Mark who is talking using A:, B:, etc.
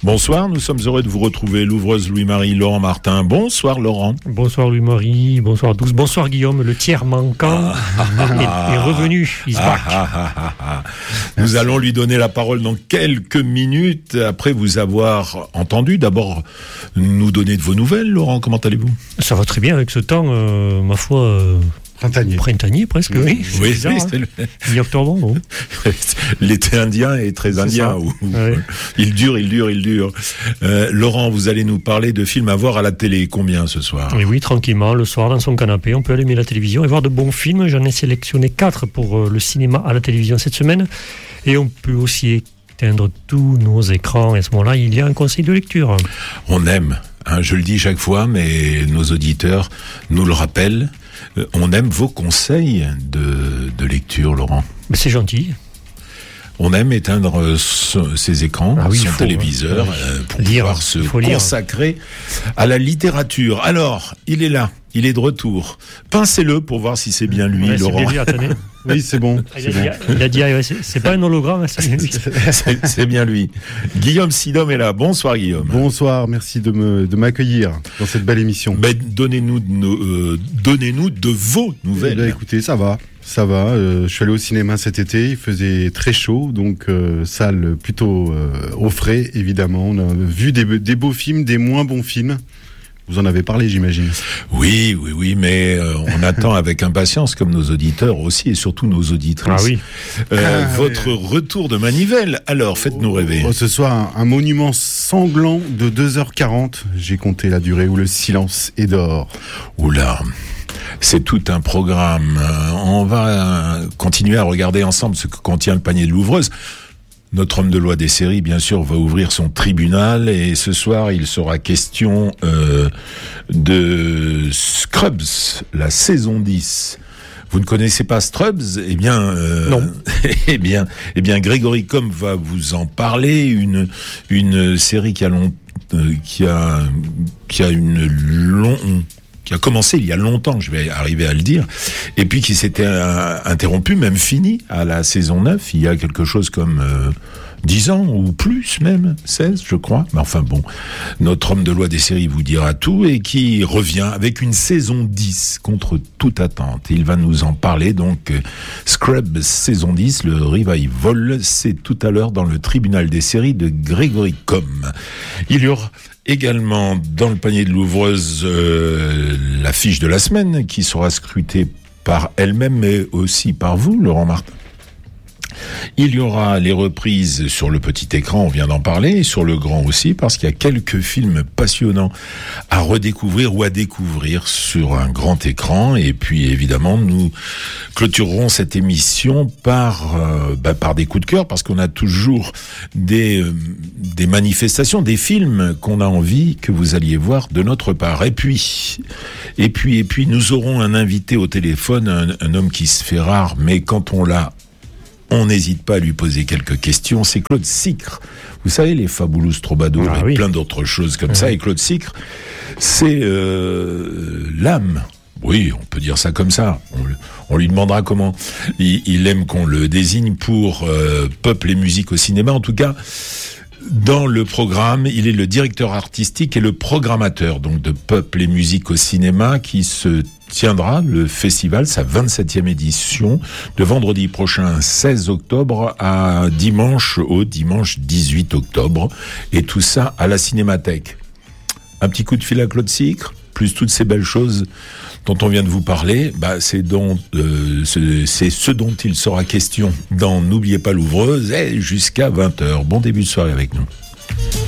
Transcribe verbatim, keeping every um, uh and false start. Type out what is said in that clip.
A: Bonsoir, nous sommes heureux de vous retrouver, l'ouvreuse Louis-Marie, Laurent Martin. Bonsoir Laurent.
B: Bonsoir Louis-Marie, bonsoir à tous. Bonsoir Guillaume, le tiers manquant est, est revenu. Il se back.
A: Ah, ah, ah, ah. Nous allons lui donner la parole dans quelques minutes, après vous avoir entendu. D'abord, nous donner de vos nouvelles. Laurent, comment allez-vous ?
B: Ça va très bien avec ce temps, euh, ma foi... Euh...
C: Printanier.
B: Printanier, presque, oui. C'est
A: oui,
B: bizarre,
A: oui,
B: hein.
A: c'est le...
B: Mi-octobre, bon.
A: L'été indien est très
B: C'est
A: indien.
B: ça.
A: Où...
B: Ouais.
A: Il dure, il dure, il dure. Euh, Laurent, vous allez nous parler de films à voir à la télé. Combien ce soir ?
B: Et oui, tranquillement, le soir, dans son canapé, on peut allumer la télévision et voir de bons films. J'en ai sélectionné quatre pour euh, le cinéma à la télévision cette semaine. Et on peut aussi éteindre tous nos écrans. Et à ce moment-là, il y a un conseil de lecture.
A: On aime, hein, je le dis chaque fois, mais nos auditeurs nous le rappellent. Euh, on aime vos conseils de, de lecture, Laurent.
B: Mais c'est gentil.
A: On aime éteindre euh, ce- ses écrans,
B: Ah oui,
A: son
B: il faut,
A: téléviseur,
B: ouais.
A: euh, pour
B: Lire,
A: pouvoir se
B: il faut lire.
A: consacrer à la littérature. Alors, il est là, il est de retour. Pincez-le pour voir si c'est bien lui,
B: Ouais, c'est
A: Laurent.
B: bien lui, attendez.
C: Oui, c'est bon.
B: Il
C: c'est
B: a,
C: bon.
B: dit, il a dit, ah ouais, c'est, c'est pas un hologramme, c'est bien lui.
A: c'est, c'est bien lui. Guillaume Sidom est là. Bonsoir Guillaume.
C: Bonsoir, merci de me de m'accueillir dans cette belle émission.
A: Ben, donnez-nous, de nos, euh, donnez-nous de vos nouvelles.
C: Eh ben, écoutez, ça va, ça va. Euh, je suis allé au cinéma cet été, il faisait très chaud, donc euh, salle plutôt euh, au frais, évidemment. On a vu des, des beaux films, des moins bons films. Vous en avez parlé, j'imagine.
A: Oui, oui, oui, mais euh, on attend avec impatience, comme nos auditeurs aussi, et surtout nos auditrices,
B: Ah oui.
A: euh,
C: Ah,
A: votre retour de manivelle. Alors, faites-nous rêver.
C: Oh, ce soir, un, un monument sanglant de deux heures quarante. J'ai compté la durée où le silence est dehors.
A: Oula, c'est tout un programme. Euh, On va euh, continuer à regarder ensemble ce que contient le panier de l'ouvreuse. Notre homme de loi des séries, bien sûr, va ouvrir son tribunal et ce soir, il sera question euh, de Scrubs, la saison dix. Vous ne connaissez pas Scrubs ? Eh bien, euh,
B: Non.
A: eh bien, eh bien, Grégory Combes va vous en parler. Une une série qui a long, euh, qui a qui a une long qui a commencé il y a longtemps, je vais arriver à le dire, et puis qui s'était euh, interrompu, même fini, à la saison neuf, il y a quelque chose comme euh, dix ans, ou plus même, seize, je crois. Mais enfin bon, notre homme de loi des séries vous dira tout, et qui revient avec une saison dix, contre toute attente. Il va nous en parler, donc, euh, Scrubs, saison dix, le revival, c'est tout à l'heure dans le tribunal des séries de Grégory Combes. Il y aura également dans le panier de l'ouvreuse euh, la fiche de la semaine qui sera scrutée par elle-même mais aussi par vous, Laurent Martin. Il y aura les reprises sur le petit écran, on vient d'en parler, et sur le grand aussi, parce qu'il y a quelques films passionnants à redécouvrir ou à découvrir sur un grand écran. Et puis évidemment, nous clôturerons cette émission par euh, bah, par des coups de cœur, parce qu'on a toujours des euh, des manifestations, des films qu'on a envie que vous alliez voir de notre part. Et puis et puis et puis nous aurons un invité au téléphone, un, un homme qui se fait rare, mais quand on l'a, on n'hésite pas à lui poser quelques questions. C'est Claude Sicre. Vous savez, les Fabulous Troubadours
B: Ah
A: et
B: oui.
A: plein d'autres choses comme
B: Ouais.
A: ça. Et Claude Sicre, c'est euh, l'âme. Oui, on peut dire ça comme ça. On, on lui demandera comment il, il aime qu'on le désigne pour euh, Peuple et musique au cinéma. En tout cas, dans le programme, il est le directeur artistique et le programmateur donc de Peuple et musique au cinéma, qui se tiendra le festival, sa vingt-septième édition, de vendredi prochain seize octobre à dimanche au dimanche dix-huit octobre, et tout ça à la Cinémathèque. Un petit coup de fil à Claude Sicre, plus toutes ces belles choses dont on vient de vous parler, bah c'est, dont, euh, ce, c'est ce dont il sera question dans N'oubliez pas l'ouvreuse, et jusqu'à vingt heures. Bon début de soirée avec nous.